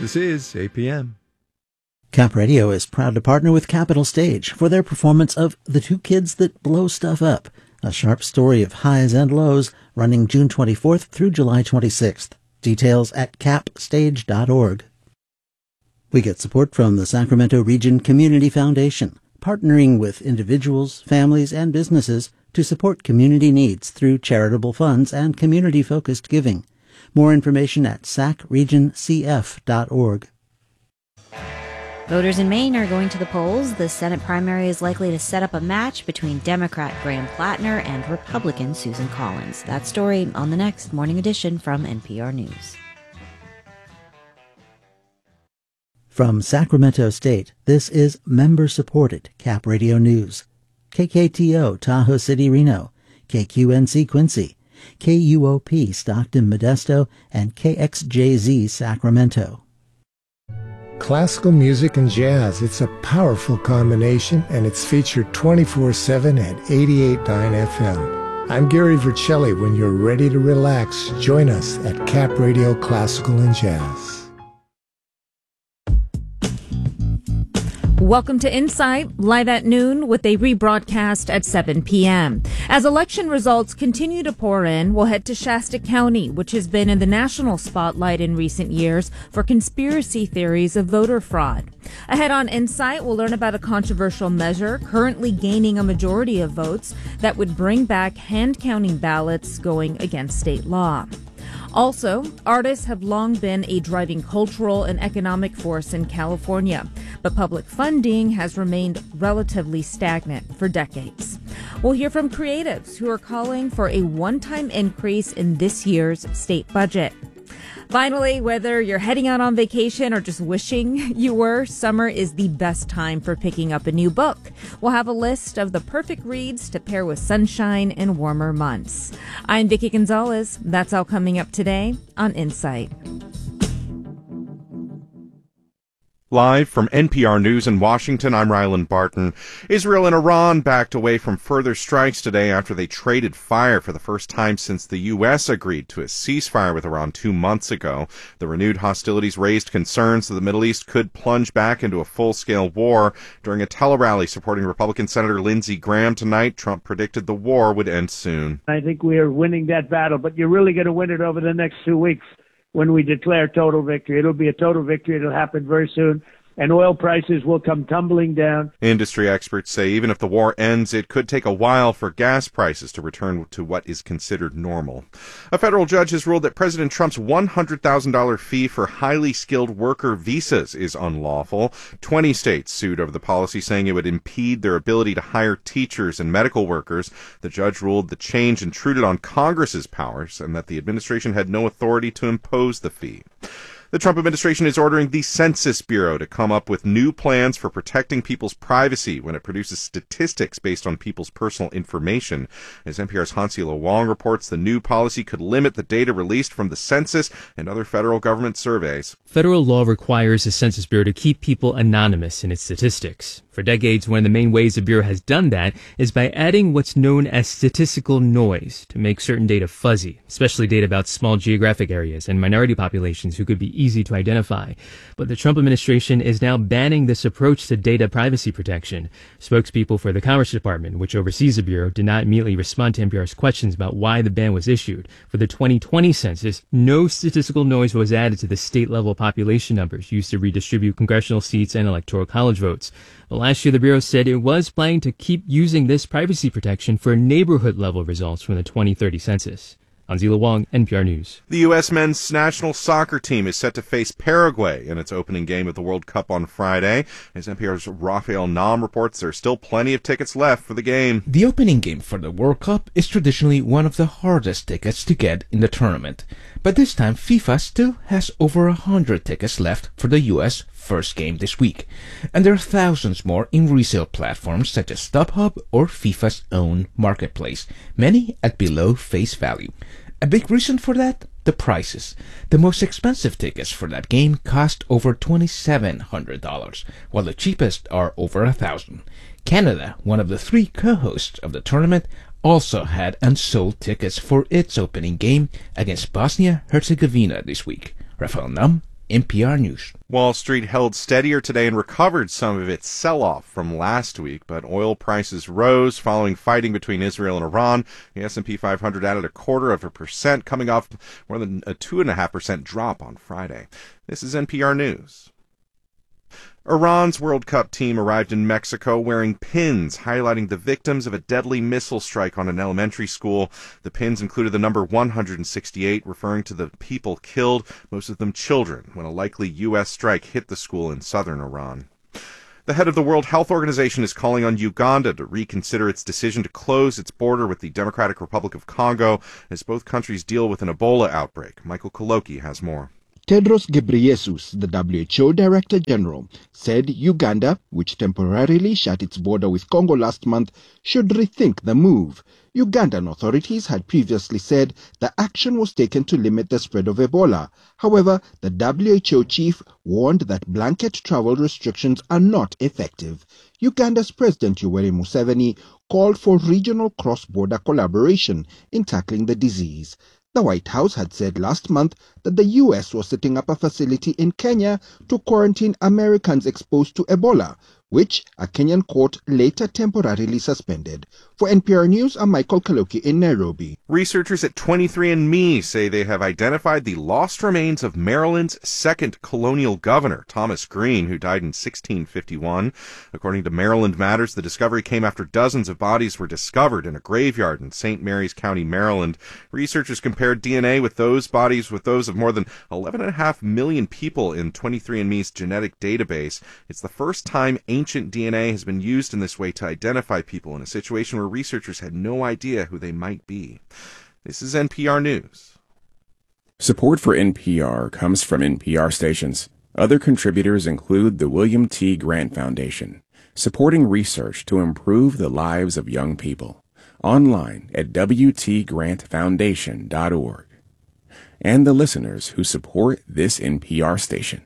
This is APM. Cap Radio is proud to partner with Capital Stage for their performance of The Two Kids That Blow Stuff Up, a sharp story of highs and lows running June 24th through July 26th. Details at capstage.org. We get support from the Sacramento Region Community Foundation, partnering with individuals, families, and businesses to support community needs through charitable funds and community-focused giving. More information at sacregioncf.org. Voters in Maine are going to the polls. The Senate primary is likely to set up a match between Democrat Graham Plattner and Republican Susan Collins. That story on the next Morning Edition from NPR News. From Sacramento State, this is member-supported Cap Radio News. KKTO Tahoe City, Reno, KQNC Quincy, KUOP Stockton, Modesto, and KXJZ Sacramento. Classical music and jazz, it's a powerful combination, and it's featured 24/7 at 88.9 FM. I'm Gary Vercelli. When you're ready to relax, join us at Cap Radio Classical and Jazz. Welcome to Insight, live at noon with a rebroadcast at 7 p.m. As election results continue to pour in, we'll head to Shasta County, which has been in the national spotlight in recent years for conspiracy theories of voter fraud. Ahead on Insight, we'll learn about a controversial measure currently gaining a majority of votes that would bring back hand-counting ballots going against state law. Also, artists have long been a driving cultural and economic force in California, but public funding has remained relatively stagnant for decades. We'll hear from creatives who are calling for a one-time increase in this year's state budget. Finally, whether you're heading out on vacation or just wishing you were, summer is the best time for picking up a new book. We'll have a list of the perfect reads to pair with sunshine in warmer months. I'm Vicki Gonzalez. That's all coming up today on Insight. Live from NPR News in Washington, I'm Ryland Barton. Israel and Iran backed away from further strikes today after they traded fire for the first time since the U.S. agreed to a ceasefire with Iran 2 months ago. The renewed hostilities raised concerns that the Middle East could plunge back into a full-scale war. During a tele-rally supporting Republican Senator Lindsey Graham tonight, Trump predicted the war would end soon. I think we are winning that battle, but you're really going to win it over the next 2 weeks. When we declare total victory, it'll be a total victory. It'll happen very soon, and oil prices will come tumbling down. Industry experts say even if the war ends, it could take a while for gas prices to return to what is considered normal. A federal judge has ruled that President Trump's $100,000 fee for highly skilled worker visas is unlawful. 20 states sued over the policy, saying it would impede their ability to hire teachers and medical workers. The judge ruled the change intruded on Congress's powers and that the administration had no authority to impose the fee. The Trump administration is ordering the Census Bureau to come up with new plans for protecting people's privacy when it produces statistics based on people's personal information. As NPR's Hansila Wong reports, the new policy could limit the data released from the census and other federal government surveys. Federal law requires the Census Bureau to keep people anonymous in its statistics. For decades, one of the main ways the Bureau has done that is by adding what's known as statistical noise to make certain data fuzzy, especially data about small geographic areas and minority populations who could be easy to identify. But the Trump administration is now banning this approach to data privacy protection. Spokespeople for the Commerce Department, which oversees the Bureau, did not immediately respond to NPR's questions about why the ban was issued. For the 2020 census, no statistical noise was added to the state-level population numbers used to redistribute congressional seats and electoral college votes. Well, last year, the Bureau said it was planning to keep using this privacy protection for neighborhood-level results from the 2030 census. Anzila Wong, NPR News. The U.S. men's national soccer team is set to face Paraguay in its opening game of the World Cup on Friday. As NPR's Raphael Nam reports, there are still plenty of tickets left for the game. The opening game for the World Cup is traditionally one of the hardest tickets to get in the tournament. But this time, FIFA still has over 100 tickets left for the U.S. first game this week. And there are thousands more in resale platforms such as StubHub or FIFA's own marketplace, many at below face value. A big reason for that? The prices. The most expensive tickets for that game cost over $2,700, while the cheapest are over $1,000. Canada, one of the 3 co-hosts of the tournament, also had unsold tickets for its opening game against Bosnia-Herzegovina this week. Rafael Nam, NPR News. Wall Street held steadier today and recovered some of its sell-off from last week, but oil prices rose following fighting between Israel and Iran. The S&P 500 added 0.25%, coming off more than a 2.5% drop on Friday. This is NPR News. Iran's World Cup team arrived in Mexico wearing pins highlighting the victims of a deadly missile strike on an elementary school. The pins included the number 168, referring to the people killed, most of them children, when a likely U.S. strike hit the school in southern Iran. The head of the World Health Organization is calling on Uganda to reconsider its decision to close its border with the Democratic Republic of Congo as both countries deal with an Ebola outbreak. Michael Koloki has more. Tedros Ghebreyesus, the WHO Director General, said Uganda, which temporarily shut its border with Congo last month, should rethink the move. Ugandan authorities had previously said the action was taken to limit the spread of Ebola. However, the WHO chief warned that blanket travel restrictions are not effective. Uganda's President Yoweri Museveni called for regional cross-border collaboration in tackling the disease. The White House had said last month that the U.S. was setting up a facility in Kenya to quarantine Americans exposed to Ebola, which a Kenyan court later temporarily suspended. For NPR News, I'm Michael Kaloki in Nairobi. Researchers at 23andMe say they have identified the lost remains of Maryland's second colonial governor, Thomas Green, who died in 1651. According to Maryland Matters, the discovery came after dozens of bodies were discovered in a graveyard in St. Mary's County, Maryland. Researchers compared DNA with those bodies with those of more than 11.5 million people in 23andMe's genetic database. It's the first time ancient DNA has been used in this way to identify people in a situation where researchers had no idea who they might be. This is NPR News. Support for NPR comes from NPR stations. Other contributors include the William T. Grant Foundation, supporting research to improve the lives of young people. Online at wtgrantfoundation.org. And the listeners who support this NPR station.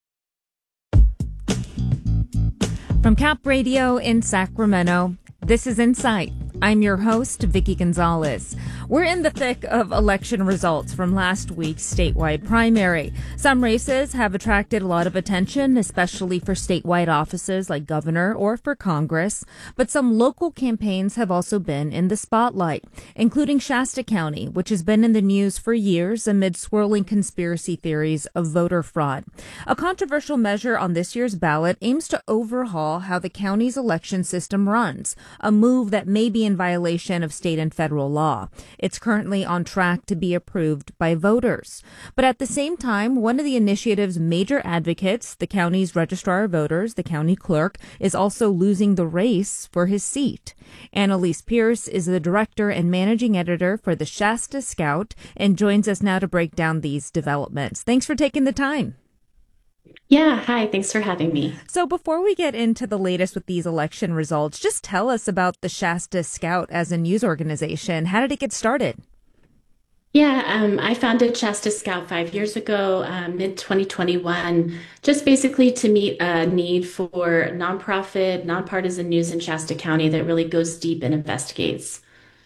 From Cap Radio in Sacramento, this is Insight. I'm your host, Vicky Gonzalez. We're in the thick of election results from last week's statewide primary. Some races have attracted a lot of attention, especially for statewide offices like governor or for Congress. But some local campaigns have also been in the spotlight, including Shasta County, which has been in the news for years amid swirling conspiracy theories of voter fraud. A controversial measure on this year's ballot aims to overhaul how the county's election system runs, a move that may be in violation of state and federal law. It's currently on track to be approved by voters. But at the same time, one of the initiative's major advocates, the county's registrar of voters, the county clerk, is also losing the race for his seat. Annalise Pierce is the director and managing editor for the Shasta Scout and joins us now to break down these developments. Thanks for taking the time. Yeah, hi, thanks for having me. So before we get into the latest with these election results, just tell us about the Shasta Scout as a news organization. How did it get started? Yeah, I founded Shasta Scout 5 years ago, mid-2021, just basically to meet a need for nonprofit, nonpartisan news in Shasta County that really goes deep and investigates.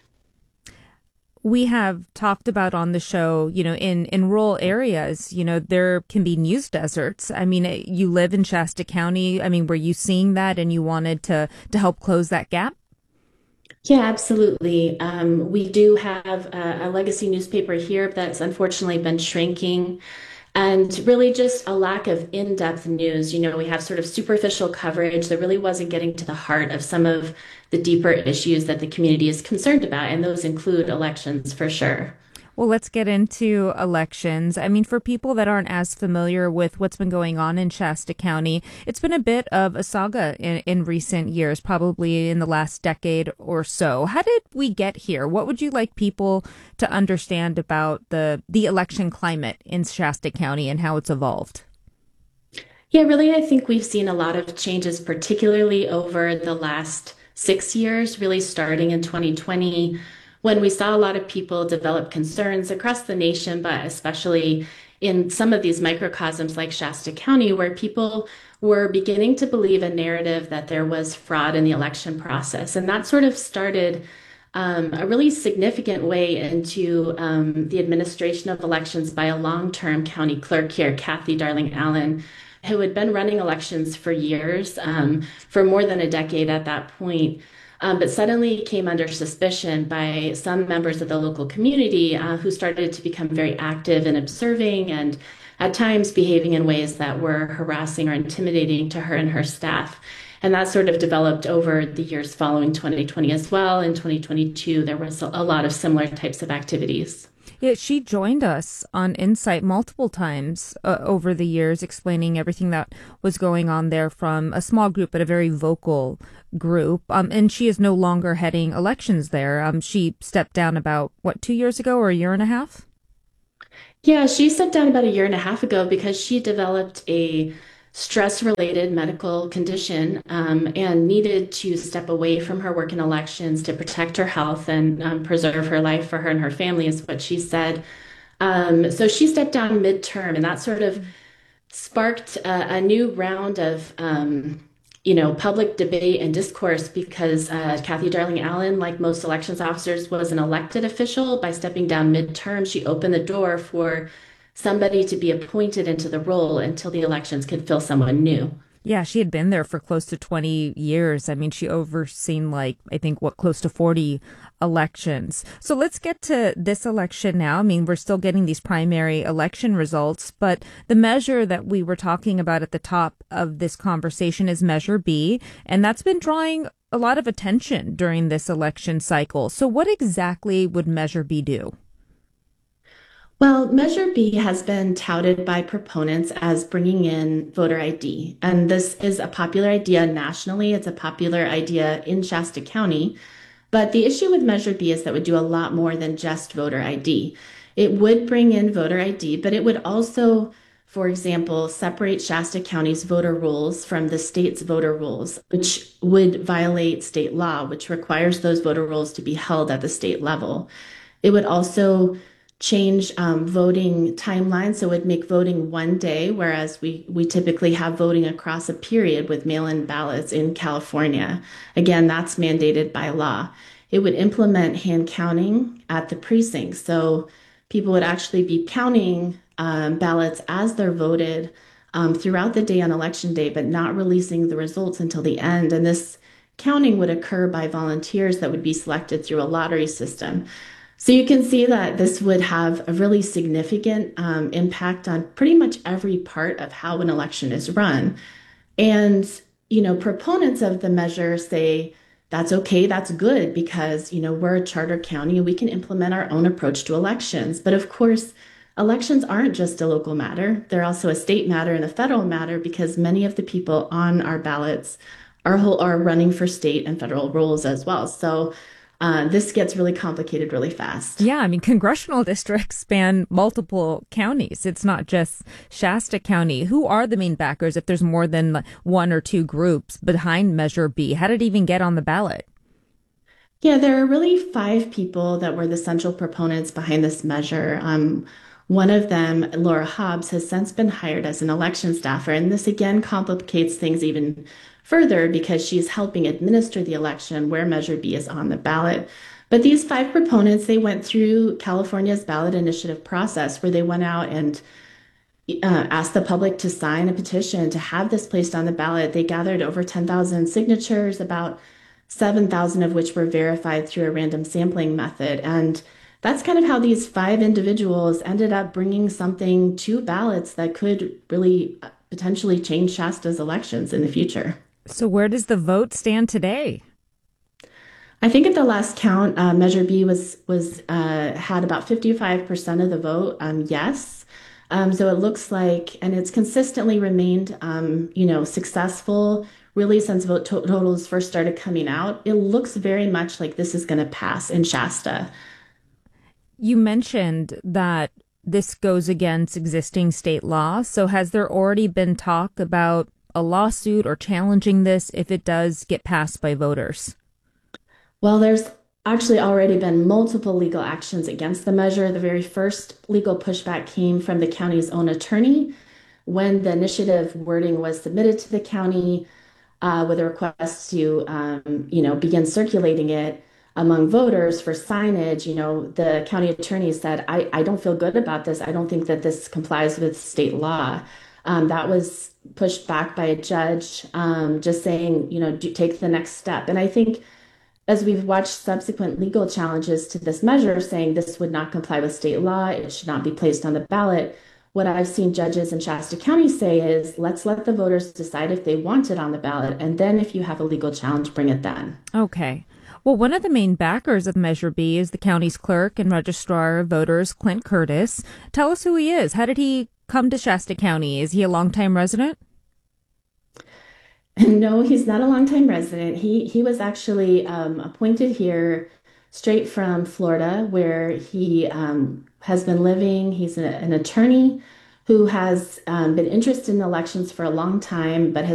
We have talked about on the show, in rural areas, there can be news deserts. I mean, you live in Shasta County. I mean, were you seeing that and you wanted to help close that gap? Yeah, absolutely. We do have a legacy newspaper here that's unfortunately been shrinking. And really just a lack of in-depth news. We have sort of superficial coverage that really wasn't getting to the heart of some of the deeper issues that the community is concerned about, and those include elections for sure. Well, let's get into elections. I mean, for people that aren't as familiar with what's been going on in Shasta County, it's been a bit of a saga in recent years, probably in the last decade or so. How did we get here? What would you like people to understand about the election climate in Shasta County and how it's evolved? Yeah, really, I think we've seen a lot of changes, particularly over the last 6 years, really starting in 2020. When we saw a lot of people develop concerns across the nation, but especially in some of these microcosms like Shasta County, where people were beginning to believe a narrative that there was fraud in the election process. And that sort of started a really significant way into the administration of elections by a long-term county clerk here, Kathy Darling Allen, who had been running elections for years, for more than a decade at that point, but suddenly came under suspicion by some members of the local community who started to become very active in observing and at times behaving in ways that were harassing or intimidating to her and her staff. And that sort of developed over the years following 2020 as well. In 2022, there was a lot of similar types of activities. Yeah, she joined us on Insight multiple times over the years, explaining everything that was going on there from a small group, but a very vocal group. And she is no longer heading elections there. She stepped down about, 2 years ago or a year and a half? Yeah, she stepped down about a year and a half ago because she developed a stress-related medical condition and needed to step away from her work in elections to protect her health and preserve her life for her and her family, is what she said. So she stepped down midterm, and that sort of sparked a new round of public debate and discourse because Kathy Darling Allen, like most elections officers, was an elected official. By stepping down midterm, she opened the door for somebody to be appointed into the role until the elections could fill someone new. Yeah, she had been there for close to 20 years. I mean, she overseen close to 40 elections. So let's get to this election now. I mean, we're still getting these primary election results, but the measure that we were talking about at the top of this conversation is Measure B, and that's been drawing a lot of attention during this election cycle. So what exactly would Measure B do? Well, Measure B has been touted by proponents as bringing in voter ID. And this is a popular idea nationally. It's a popular idea in Shasta County. But the issue with Measure B is that it would do a lot more than just voter ID. It would bring in voter ID, but it would also, for example, separate Shasta County's voter rolls from the state's voter rolls, which would violate state law, which requires those voter rolls to be held at the state level. It would also change voting timelines, so it would make voting one day, whereas we typically have voting across a period with mail-in ballots in California. Again, that's mandated by law. It would implement hand counting at the precinct, so people would actually be counting ballots as they're voted throughout the day on election day, but not releasing the results until the end. And this counting would occur by volunteers that would be selected through a lottery system. So you can see that this would have a really significant impact on pretty much every part of how an election is run. And, proponents of the measure say that's okay, that's good, because, we're a charter county and we can implement our own approach to elections. But of course, elections aren't just a local matter. They're also a state matter and a federal matter because many of the people on our ballots are running for state and federal roles as well. So this gets really complicated really fast. Yeah, I mean, congressional districts span multiple counties. It's not just Shasta County. Who are the main backers if there's more than one or two groups behind Measure B? How did it even get on the ballot? Yeah, there are really 5 people that were the central proponents behind this measure. One of them, Laura Hobbs, has since been hired as an election staffer, and this again complicates things even further because she's helping administer the election where Measure B is on the ballot. But these 5 proponents, they went through California's ballot initiative process where they went out and asked the public to sign a petition to have this placed on the ballot. They gathered over 10,000 signatures, about 7,000 of which were verified through a random sampling method. And that's kind of how these 5 individuals ended up bringing something to ballots that could really potentially change Shasta's elections in the future. So where does the vote stand today? I think at the last count, Measure B had about 55% of the vote, yes. So it looks like, and it's consistently remained, successful really since vote totals first started coming out. It looks very much like this is going to pass in Shasta. You mentioned that this goes against existing state law. So has there already been talk about a lawsuit or challenging this if it does get passed by voters? Well, there's actually already been multiple legal actions against the measure. The very first legal pushback came from the county's own attorney when the initiative wording was submitted to the county with a request to, begin circulating it. among voters for signage. The county attorney said, I don't feel good about this. I don't think that this complies with state law. That was pushed back by a judge, just saying, take the next step. And I think as we've watched subsequent legal challenges to this measure saying this would not comply with state law, it should not be placed on the ballot, what I've seen judges in Shasta County say is, let's let the voters decide if they want it on the ballot. And then if you have a legal challenge, bring it then. Okay. Well, one of the main backers of Measure B is the county's clerk and registrar of voters, Clint Curtis. Tell us who he is. How did he come to Shasta County? Is he a longtime resident? No, he's not a longtime resident. He was actually appointed here straight from Florida, where he has been living. He's an attorney who has been interested in elections for a long time, but has